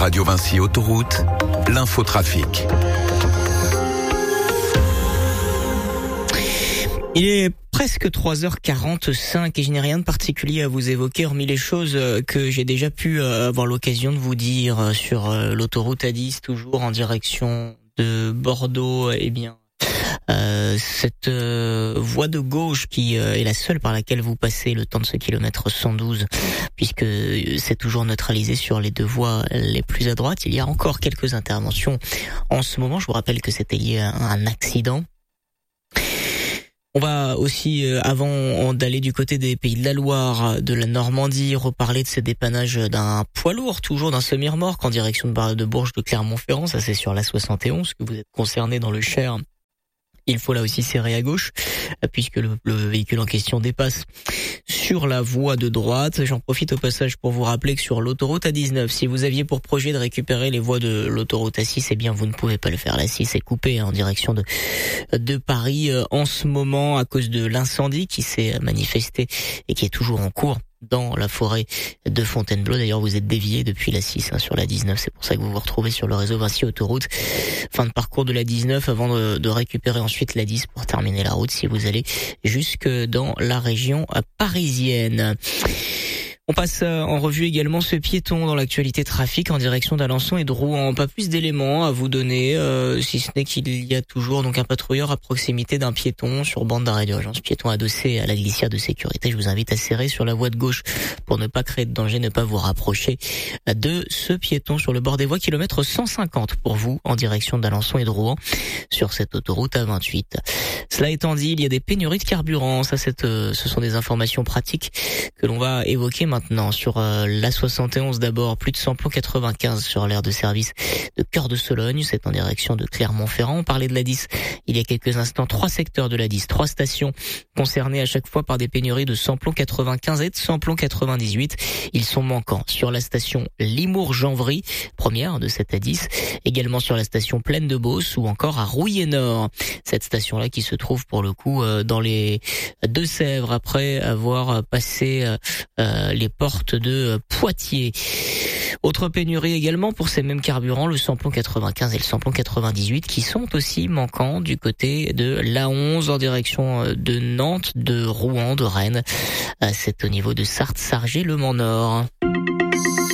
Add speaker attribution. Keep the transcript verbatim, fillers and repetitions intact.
Speaker 1: Radio Vinci Autoroute, l'infotrafic.
Speaker 2: Il est presque trois heures quarante-cinq et je n'ai rien de particulier à vous évoquer, hormis les choses que j'ai déjà pu avoir l'occasion de vous dire sur l'autoroute A dix, toujours en direction de Bordeaux. Eh bien, euh, cette euh, voie de gauche qui euh, est la seule par laquelle vous passez le temps de ce kilomètre cent douze, puisque c'est toujours neutralisé sur les deux voies les plus à droite. Il y a encore quelques interventions en ce moment. Je vous rappelle que c'était lié à un accident. On va aussi, euh, avant d'aller du côté des Pays de la Loire, de la Normandie, reparler de ce dépannage d'un poids lourd, toujours d'un semi-remorque en direction de, de Bourges de Clermont-Ferrand. Ça, c'est sur la soixante et onze, que vous êtes concerné dans le Cher. Il faut là aussi serrer à gauche, puisque le, le véhicule en question dépasse sur la voie de droite. J'en profite au passage pour vous rappeler que sur l'autoroute A dix-neuf, si vous aviez pour projet de récupérer les voies de l'autoroute A six, eh bien vous ne pouvez pas le faire. La six est coupée hein, en direction de, de Paris euh, en ce moment à cause de l'incendie qui s'est manifesté et qui est toujours en cours dans la forêt de Fontainebleau. D'ailleurs, vous êtes dévié depuis la six hein, sur la dix-neuf. C'est pour ça que vous vous retrouvez sur le réseau Vinci Autoroute. Fin de parcours de la dix-neuf avant de, de récupérer ensuite la dix pour terminer la route si vous allez jusque dans la région parisienne. On passe en revue également ce piéton dans l'actualité trafic en direction d'Alençon et de Rouen. Pas plus d'éléments à vous donner, euh, si ce n'est qu'il y a toujours donc un patrouilleur à proximité d'un piéton sur bande d'arrêt d'urgence. Piéton adossé à la glissière de sécurité. Je vous invite à serrer sur la voie de gauche pour ne pas créer de danger, ne pas vous rapprocher de ce piéton sur le bord des voies. Kilomètre cent cinquante pour vous en direction d'Alençon et de Rouen sur cette autoroute A vingt-huit. Cela étant dit, il y a des pénuries de carburant. Ça, c'est, euh, ce sont des informations pratiques que l'on va évoquer maintenant. Maintenant, sur euh, l'A soixante et onze d'abord, plus de samplon quatre-vingt-quinze sur l'aire de service de Cœur de Sologne, c'est en direction de Clermont-Ferrand. On parlait de l'A dix il y a quelques instants, trois secteurs de l'A dix, trois stations concernées à chaque fois par des pénuries de samplon quatre-vingt-quinze et de samplon quatre-vingt-dix-huit. Ils sont manquants sur la station Limours-Janvry, première de cette A dix, également sur la station Plaine de Beauce ou encore à Rouillé-Nord. Cette station-là qui se trouve pour le coup euh, dans les Deux-Sèvres après avoir passé euh, euh, les portes de Poitiers. Autre pénurie également pour ces mêmes carburants, le samplon quatre-vingt-quinze et le samplon quatre-vingt-dix-huit qui sont aussi manquants du côté de l'A onze en direction de Nantes, de Rouen, de Rennes. C'est au niveau de Sarthe, Sargé, Le Mans Nord.